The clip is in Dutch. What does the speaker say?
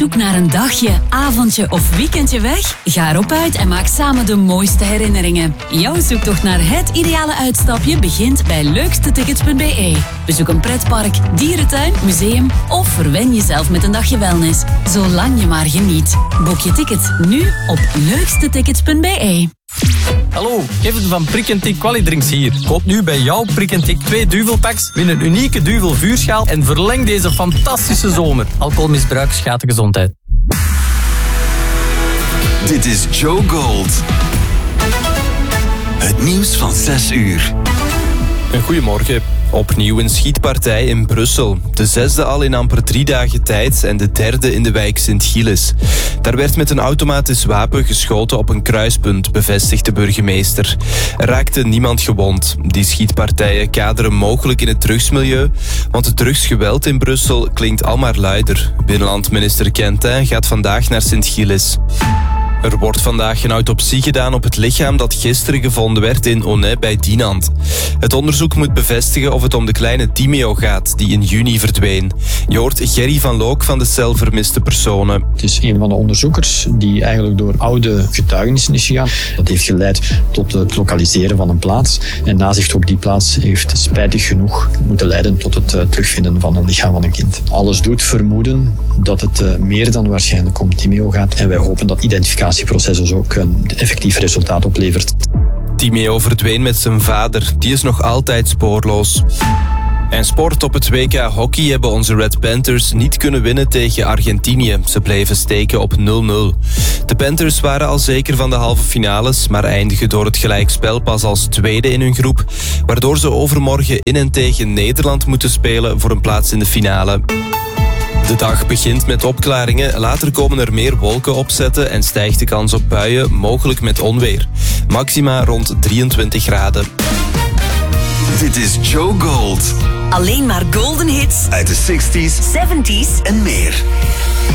zoek naar een dagje, avondje of weekendje weg? Ga erop uit en maak samen de mooiste herinneringen. Jouw zoektocht naar het ideale uitstapje begint bij leukstetickets.be. Bezoek een pretpark, dierentuin, museum of verwen jezelf met een dagje wellness. Zolang je maar geniet. Boek je ticket nu op leukstetickets.be. Hallo, Kevin van Prik & Tik Qualidrinks hier. Koop nu bij jouw Prik & Tik 2 Duvelpacks, win een unieke Duvel vuurschaal en verleng deze fantastische zomer. Alcoholmisbruik schaadt de gezondheid. Dit is Joe Gold. Het nieuws van 6 uur. Goedemorgen. Opnieuw een schietpartij in Brussel. De 6e al in amper 3 dagen tijd en de 3e in de wijk Sint-Gilles. Daar werd met een automatisch wapen geschoten op een kruispunt, bevestigt de burgemeester. Er raakte niemand gewond. Die schietpartijen kaderen mogelijk in het drugsmilieu, want het drugsgeweld in Brussel klinkt al maar luider. Binnenlandminister Quentin gaat vandaag naar Sint-Gilles. Er wordt vandaag een autopsie gedaan op het lichaam dat gisteren gevonden werd in Onnay bij Dinant. Het onderzoek moet bevestigen of het om de kleine Timeo gaat, die in juni verdween. Je hoort Gerry van Look van de cel vermiste personen. Het is een van de onderzoekers die eigenlijk door oude getuigenissen is gegaan. Dat heeft geleid tot het lokaliseren van een plaats. En nazicht op die plaats heeft spijtig genoeg moeten leiden tot het terugvinden van een lichaam van een kind. Alles doet vermoeden dat het meer dan waarschijnlijk om Timeo gaat. En wij hopen dat identificatieproces dus ook een effectief resultaat oplevert. Timeo verdween met zijn vader. Die is nog altijd spoorloos. En sport op het WK hockey hebben onze Red Panthers niet kunnen winnen tegen Argentinië. Ze bleven steken op 0-0. De Panthers waren al zeker van de halve finales, maar eindigen door het gelijkspel pas als tweede in hun groep, waardoor ze overmorgen in en tegen Nederland moeten spelen voor een plaats in de finale. De dag begint met opklaringen, later komen er meer wolken opzetten en stijgt de kans op buien, mogelijk met onweer. Maxima rond 23 graden. Dit is Joe Gold. Alleen maar golden hits Uit de 60s, 70s en meer.